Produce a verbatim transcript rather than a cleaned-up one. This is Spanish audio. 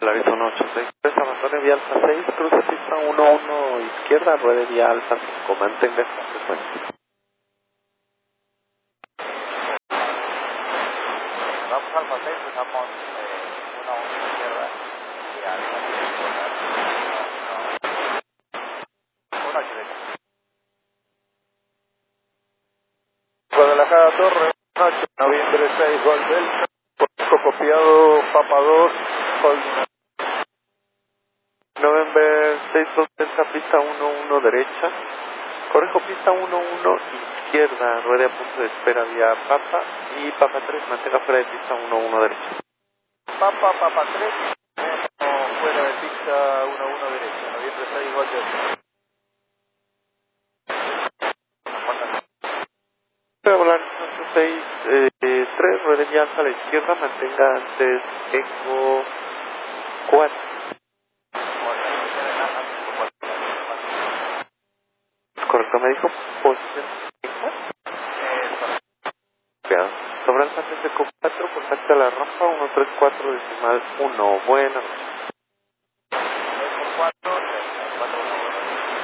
Polaris uno ocho seis tres, abandone vía alfa seis, cruce pista uno uno izquierda, ruede vía alfa cinco, mantenga esta frecuencia. Vamos alfa seis, usamos eh, uno uno izquierda y alfa cinco, uno ocho derecha. Guadalajara Torre, noche, noviembre seis, Gol Delta, Porco copiado, Papa dos, Hold. November seis dos Delta, pista uno uno derecha, corrijo pista uno uno izquierda, ruede a punto de espera vía Papa y Papa tres, mantenga fuera de pista uno uno derecha. Papa, Papa tres, Nemo, fuera de pista uno uno derecha, noviembre seis, Gol Delta. Polaris ocho seis tres, ruede vía alfa a la izquierda, mantenga antes Eco cuatro. Correcto, me dijo posición cinco. Bien. Sobre el paciente Eco cuatro, contacta la rampa uno tres cuatro decimal uno. Buenas noches.